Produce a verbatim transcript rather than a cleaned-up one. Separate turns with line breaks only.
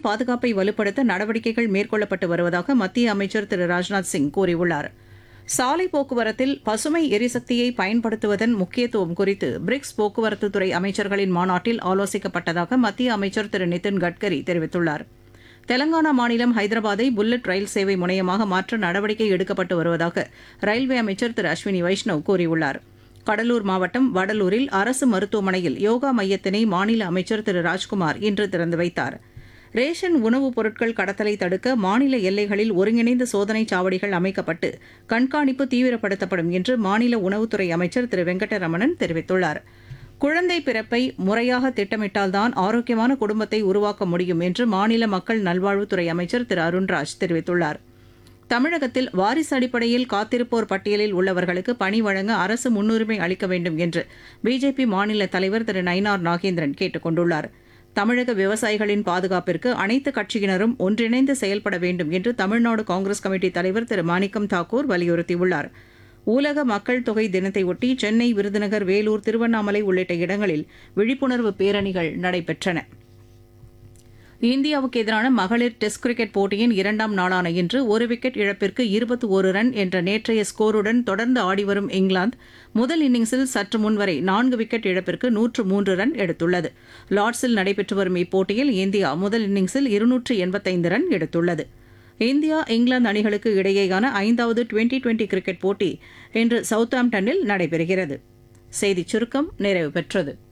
பாதுகாப்பை வலுப்படுத்த நடவடிக்கைகள் மேற்கொள்ளப்பட்டு வருவதாக மத்திய அமைச்சர் திரு ராஜ்நாத் சிங் கூறியுள்ளார். சாலை போக்குவரத்தில் பசுமை எரிசக்தியை பயன்படுத்துவதன் முக்கியத்துவம் குறித்து பிரிக்ஸ் போக்குவரத்துத்துறை அமைச்சர்களின் மாநாட்டில் ஆலோசிக்கப்பட்டதாக மத்திய அமைச்சர் திரு நிதின் கட்கரி தெரிவித்துள்ளார். தெலங்கானா மாநிலம் ஹைதராபாத்தை புல்லட் ரயில் சேவை முனையமாக மாற்ற நடவடிக்கை எடுக்கப்பட்டு வருவதாக ரயில்வே அமைச்சர் திரு அஸ்வினி வைஷ்ணவ் கூறியுள்ளார். கடலூர் மாவட்டம் வடலூரில் அரசு மருத்துவமனையில் யோகா மையத்தினை மாநில அமைச்சர் திரு ராஜ்குமார் இன்று திறந்து வைத்தார். ரேஷன் உணவுப் பொருட்கள் கடத்தலை தடுக்க மாநில எல்லைகளில் ஒருங்கிணைந்த சோதனைச் சாவடிகள் அமைக்கப்பட்டு கண்காணிப்பு தீவிரப்படுத்தப்படும் என்று மாநில உணவுத்துறை அமைச்சர் திரு வெங்கடரமணன் தெரிவித்துள்ளார். குழந்தை பிறப்பை முறையாக திட்டமிட்டால்தான் ஆரோக்கியமான குடும்பத்தை உருவாக்க முடியும் என்று மாநில மக்கள் நல்வாழ்வுத்துறை அமைச்சர் திரு அருண்ராஜ் தெரிவித்துள்ளார். தமிழகத்தில் வாரிசு அடிப்படையில் காத்திருப்போர் பட்டியலில் உள்ளவர்களுக்கு பணி வழங்க அரசு முன்னுரிமை அளிக்க வேண்டும் என்று பிஜேபி மாநில தலைவர் திரு நயினார் நாகேந்திரன் கேட்டுக் கொண்டுள்ளார். தமிழக விவசாயிகளின் பாதுகாப்பிற்கு அனைத்து கட்சியினரும் ஒன்றிணைந்து செயல்பட வேண்டும் என்று தமிழ்நாடு காங்கிரஸ் கமிட்டி தலைவர் திரு மாணிக்கம் தாக்கூர் வலியுறுத்தியுள்ளார். உலக மக்கள் தொகை தினத்தையொட்டி சென்னை, விருதுநகர், வேலூர், திருவண்ணாமலை உள்ளிட்ட இடங்களில் விழிப்புணர்வு பேரணிகள் நடைபெற்றன. இந்தியாவுக்கு எதிரான மகளிர் டெஸ்ட் கிரிக்கெட் போட்டியின் இரண்டாம் நாளான இன்று ஒரு விக்கெட் இழப்பிற்கு இருபத்தி ஒரு ரன் என்ற நேற்றைய ஸ்கோருடன் தொடர்ந்து ஆடிவரும் இங்கிலாந்து முதல் இன்னிங்ஸில் சற்று முன்வரை நான்கு விக்கெட் இழப்பிற்கு நூற்று மூன்று ரன் எடுத்துள்ளது. லார்ட்ஸில் நடைபெற்று வரும் இப்போட்டியில் இந்தியா முதல் இன்னிங்ஸில் இருநூற்று எண்பத்தைந்து ரன் எடுத்துள்ளது. இந்தியா இங்கிலாந்து அணிகளுக்கு இடையேயான ஐந்தாவது டுவெண்டி டுவெண்டி கிரிக்கெட் போட்டி இன்று சவுத்தாம்ப்டனில் நடைபெறுகிறது. செய்திச் சுருக்கம் நிறைவு பெற்றது.